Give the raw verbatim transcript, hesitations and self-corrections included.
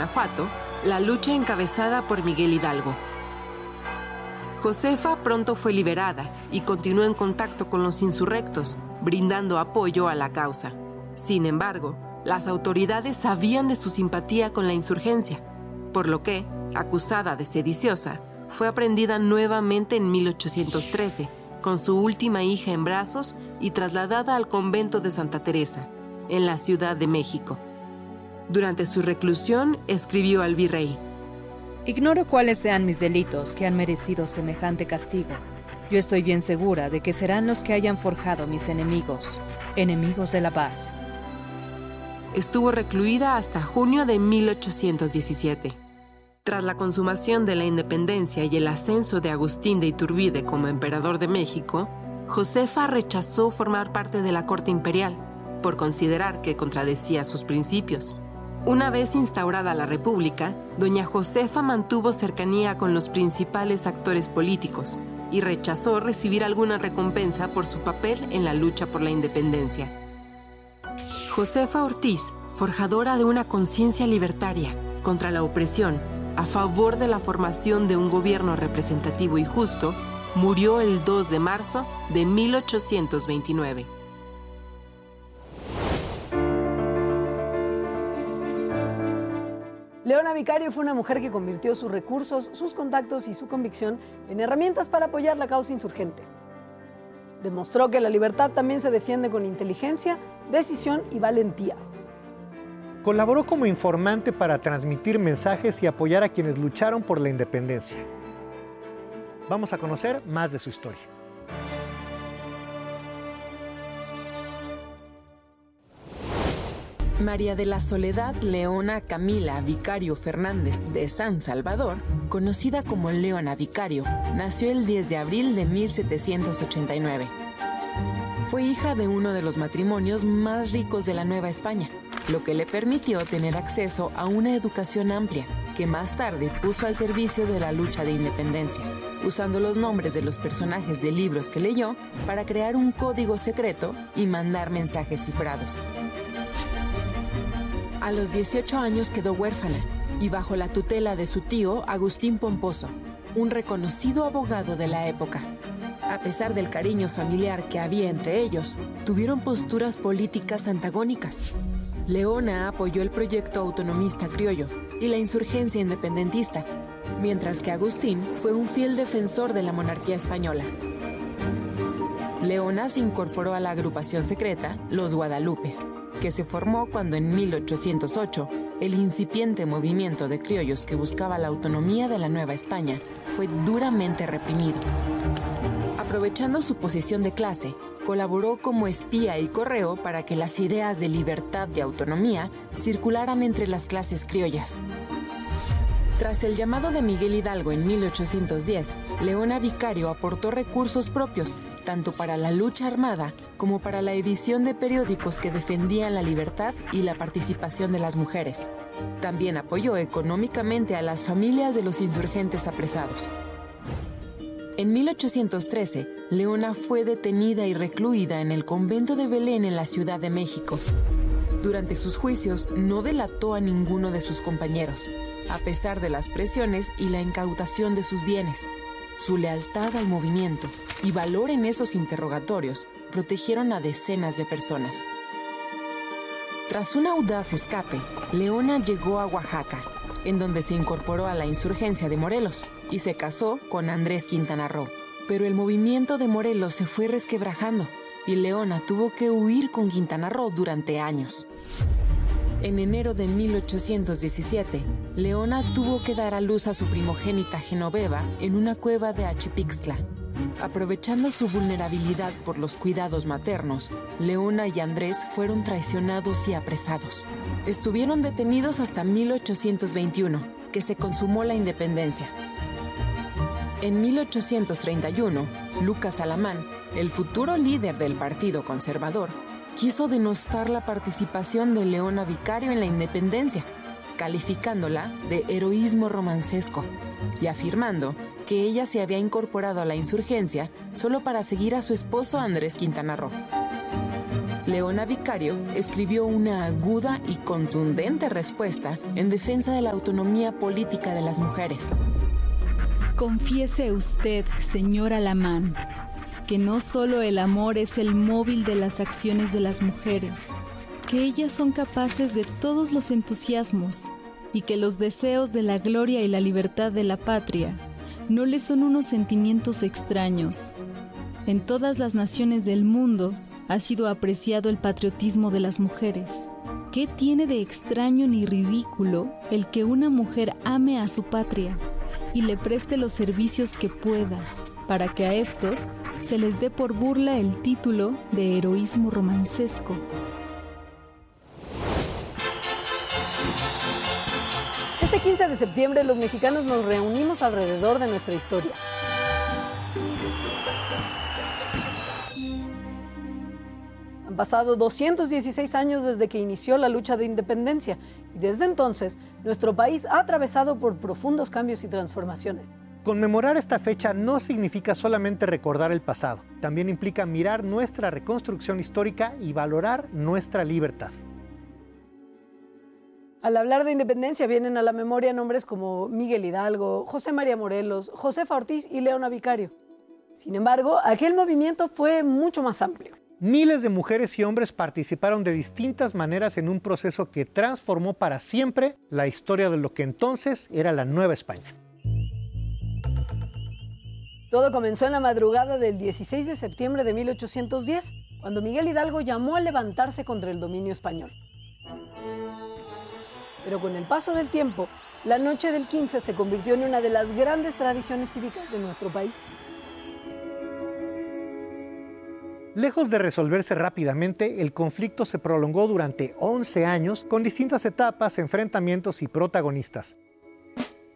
Guanajuato, la lucha encabezada por Miguel Hidalgo. Josefa pronto fue liberada y continuó en contacto con los insurrectos, brindando apoyo a la causa. Sin embargo, las autoridades sabían de su simpatía con la insurgencia, por lo que, acusada de sediciosa, fue aprehendida nuevamente en mil ochocientos trece, con su última hija en brazos y trasladada al convento de Santa Teresa, en la Ciudad de México. Durante su reclusión, escribió al virrey: Ignoro cuáles sean mis delitos que han merecido semejante castigo. Yo estoy bien segura de que serán los que hayan forjado mis enemigos, enemigos de la paz. Estuvo recluida hasta junio de mil ochocientos diecisiete. Tras la consumación de la independencia y el ascenso de Agustín de Iturbide como emperador de México, Josefa rechazó formar parte de la corte imperial, por considerar que contradecía sus principios. Una vez instaurada la República, doña Josefa mantuvo cercanía con los principales actores políticos y rechazó recibir alguna recompensa por su papel en la lucha por la independencia. Josefa Ortiz, forjadora de una conciencia libertaria contra la opresión, a favor de la formación de un gobierno representativo y justo, murió el dos de marzo de mil ochocientos veintinueve. Leona Vicario fue una mujer que convirtió sus recursos, sus contactos y su convicción en herramientas para apoyar la causa insurgente. Demostró que la libertad también se defiende con inteligencia, decisión y valentía. Colaboró como informante para transmitir mensajes y apoyar a quienes lucharon por la independencia. Vamos a conocer más de su historia. María de la Soledad Leona Camila Vicario Fernández de San Salvador, conocida como Leona Vicario, nació el diez de abril de mil setecientos ochenta y nueve. Fue hija de uno de los matrimonios más ricos de la Nueva España, lo que le permitió tener acceso a una educación amplia, que más tarde puso al servicio de la lucha de independencia, usando los nombres de los personajes de libros que leyó para crear un código secreto y mandar mensajes cifrados. A los dieciocho años quedó huérfana y bajo la tutela de su tío Agustín Pomposo, un reconocido abogado de la época. A pesar del cariño familiar que había entre ellos, tuvieron posturas políticas antagónicas. Leona apoyó el proyecto autonomista criollo y la insurgencia independentista, mientras que Agustín fue un fiel defensor de la monarquía española. Leona se incorporó a la agrupación secreta Los Guadalupes, que se formó cuando en mil ochocientos ocho el incipiente movimiento de criollos que buscaba la autonomía de la Nueva España fue duramente reprimido. Aprovechando su posición de clase, colaboró como espía y correo para que las ideas de libertad y autonomía circularan entre las clases criollas. Tras el llamado de Miguel Hidalgo en mil ochocientos diez, Leona Vicario aportó recursos propios, tanto para la lucha armada como para la edición de periódicos que defendían la libertad y la participación de las mujeres. También apoyó económicamente a las familias de los insurgentes apresados. En mil ochocientos trece, Leona fue detenida y recluida en el convento de Belén en la Ciudad de México. Durante sus juicios no delató a ninguno de sus compañeros, a pesar de las presiones y la incautación de sus bienes. Su lealtad al movimiento y valor en esos interrogatorios protegieron a decenas de personas. Tras un audaz escape, Leona llegó a Oaxaca, en donde se incorporó a la insurgencia de Morelos y se casó con Andrés Quintana Roo. Pero el movimiento de Morelos se fue resquebrajando y Leona tuvo que huir con Quintana Roo durante años. En enero de mil ochocientos diecisiete, Leona tuvo que dar a luz a su primogénita Genoveva en una cueva de Achipixtla. Aprovechando su vulnerabilidad por los cuidados maternos, Leona y Andrés fueron traicionados y apresados. Estuvieron detenidos hasta mil ochocientos veintiuno, que se consumó la independencia. En mil ochocientos treinta y uno, Lucas Alamán, el futuro líder del Partido Conservador, quiso denostar la participación de Leona Vicario en la independencia, calificándola de heroísmo romancesco y afirmando que ella se había incorporado a la insurgencia solo para seguir a su esposo Andrés Quintana Roo. Leona Vicario escribió una aguda y contundente respuesta en defensa de la autonomía política de las mujeres. Confiese usted, señora Lamán, que no solo el amor es el móvil de las acciones de las mujeres, que ellas son capaces de todos los entusiasmos y que los deseos de la gloria y la libertad de la patria no les son unos sentimientos extraños. En todas las naciones del mundo ha sido apreciado el patriotismo de las mujeres. ¿Qué tiene de extraño ni ridículo el que una mujer ame a su patria y le preste los servicios que pueda, para que a estos se les dé por burla el título de heroísmo romancesco? Este quince de septiembre los mexicanos nos reunimos alrededor de nuestra historia. Han pasado doscientos dieciséis años desde que inició la lucha de independencia y desde entonces nuestro país ha atravesado por profundos cambios y transformaciones. Conmemorar esta fecha no significa solamente recordar el pasado, también implica mirar nuestra reconstrucción histórica y valorar nuestra libertad. Al hablar de independencia vienen a la memoria nombres como Miguel Hidalgo, José María Morelos, Josefa Ortiz y Leona Vicario. Sin embargo, aquel movimiento fue mucho más amplio. Miles de mujeres y hombres participaron de distintas maneras en un proceso que transformó para siempre la historia de lo que entonces era la Nueva España. Todo comenzó en la madrugada del dieciséis de septiembre de mil ochocientos diez, cuando Miguel Hidalgo llamó a levantarse contra el dominio español. Pero con el paso del tiempo, la noche del quince se convirtió en una de las grandes tradiciones cívicas de nuestro país. Lejos de resolverse rápidamente, el conflicto se prolongó durante once años con distintas etapas, enfrentamientos y protagonistas.